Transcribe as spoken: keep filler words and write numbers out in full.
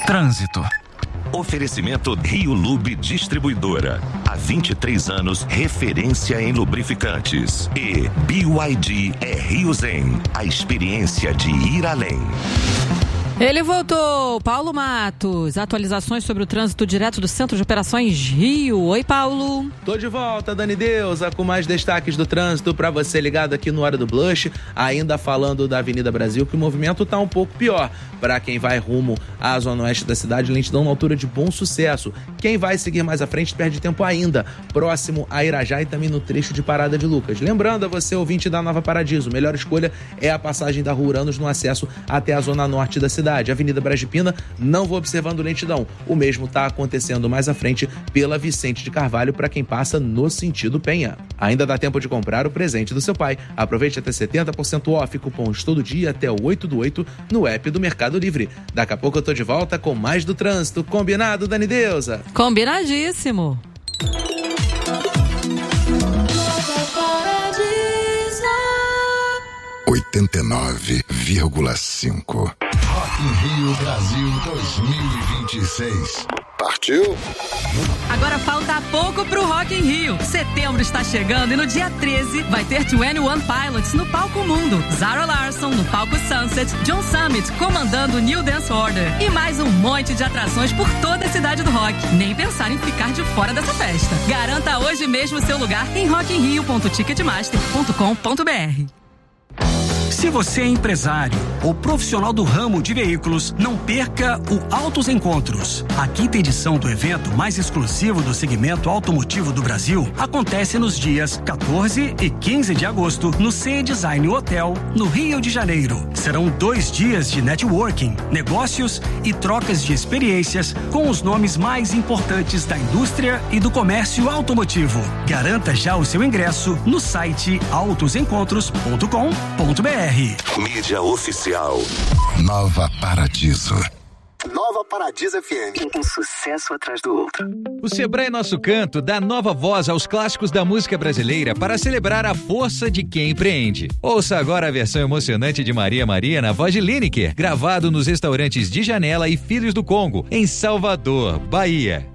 Trânsito. Oferecimento Rio Lube Distribuidora. Há vinte e três anos, referência em lubrificantes. E B Y D é Rio Zen, a experiência de ir além. Ele voltou, Paulo Matos. Atualizações sobre o trânsito direto do Centro de Operações Rio. Oi, Paulo. Tô de volta, Dani Deusa, com mais destaques do trânsito para você ligado aqui no Hora do Blush. Ainda falando da Avenida Brasil, que o movimento tá um pouco pior. Para quem vai rumo à zona oeste da cidade, lentidão na altura de Bom Sucesso. Quem vai seguir mais à frente perde tempo ainda, próximo a Irajá e também no trecho de Parada de Lucas. Lembrando a você, ouvinte da Nova Paradiso, melhor escolha é a passagem da Rua Uranos no acesso até a zona norte da cidade. Avenida Brasipina, não vou observando lentidão. O mesmo está acontecendo mais à frente pela Vicente de Carvalho para quem passa no sentido Penha. Ainda dá tempo de comprar o presente do seu pai. Aproveite até setenta por cento off, cupons todo dia até o oito do oito no app do Mercado Livre. Daqui a pouco eu tô de volta com mais do trânsito. Combinado, Dani Deusa? Combinadíssimo. oitenta e nove vírgula cinco. Rock in Rio Brasil dois mil e vinte e seis. Partiu? Agora falta pouco pro Rock in Rio. Setembro está chegando e no dia treze vai ter vinte e um Pilots no palco Mundo, Zara Larsson no palco Sunset, John Summit comandando o New Dance Order e mais um monte de atrações por toda a cidade do rock. Nem pensar em ficar de fora dessa festa. Garanta hoje mesmo seu lugar em rock in rio ponto ticketmaster ponto com ponto b r. Se você é empresário ou profissional do ramo de veículos, não perca o Autos Encontros. A quinta edição do evento mais exclusivo do segmento automotivo do Brasil acontece nos dias quatorze e quinze de agosto no C Design Hotel, no Rio de Janeiro. Serão dois dias de networking, negócios e trocas de experiências com os nomes mais importantes da indústria e do comércio automotivo. Garanta já o seu ingresso no site autos encontros ponto com ponto b r. Mídia oficial. Nova Paradiso. Nova Paradiso F M. Um sucesso atrás do outro. O Sebrae Nosso Canto dá nova voz aos clássicos da música brasileira para celebrar a força de quem empreende. Ouça agora a versão emocionante de Maria Maria na voz de Lineker, gravado nos restaurantes de Janela e Filhos do Congo, em Salvador, Bahia.